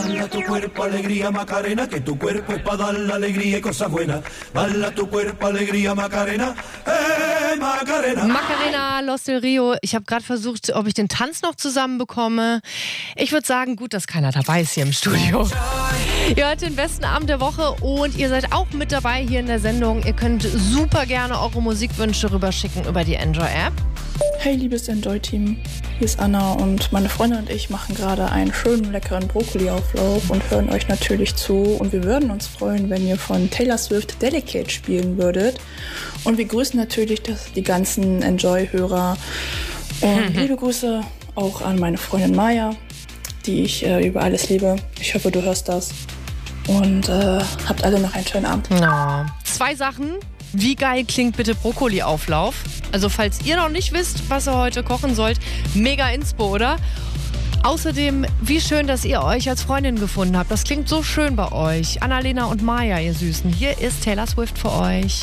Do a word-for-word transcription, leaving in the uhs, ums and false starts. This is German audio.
Bala tu cuerpo, alegría, Macarena, que tu cuerpo es para dar la alegría y cosas buenas. Bala tu cuerpo, alegría, Macarena, eh, Macarena. Macarena, Los del Rio. Ich habe gerade versucht, ob ich den Tanz noch zusammenbekomme. Ich würde sagen, gut, dass keiner dabei ist hier im Studio. Ihr hört den besten Abend der Woche und ihr seid auch mit dabei hier in der Sendung. Ihr könnt super gerne eure Musikwünsche rüberschicken über die Enjoy-App. Hey liebes Enjoy-Team, hier ist Anna und meine Freundin und ich machen gerade einen schönen, leckeren Brokkoli-Auflauf und hören euch natürlich zu. Und wir würden uns freuen, wenn ihr von Taylor Swift Delicate spielen würdet. Und wir grüßen natürlich das, die ganzen Enjoy-Hörer. Und liebe Grüße auch an meine Freundin Maya, die ich äh, über alles liebe. Ich hoffe, du hörst das. Und äh, habt alle noch einen schönen Abend. Oh. Zwei Sachen. Wie geil klingt bitte Brokkoli-Auflauf? Also falls ihr noch nicht wisst, was ihr heute kochen sollt, mega Inspo, oder? Außerdem, wie schön, dass ihr euch als Freundin gefunden habt. Das klingt so schön bei euch. Annalena und Maya, ihr Süßen. Hier ist Taylor Swift für euch.